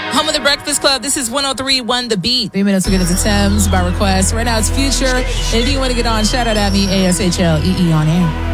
Home of the Breakfast Club. This is 103.1 The Beat. 3 minutes to get into Thames by request. Right now it's Future. If you want to get on, shout out at me, ASHLEE on air.